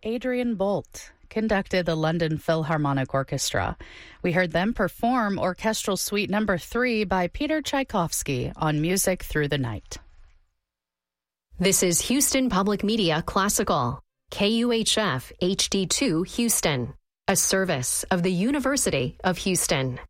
Adrian Bolt conducted the London Philharmonic Orchestra. We heard them perform Orchestral Suite No. 3 by Peter Tchaikovsky on Music Through the Night. This is Houston Public Media Classical, KUHF HD2 Houston, a service of the University of Houston.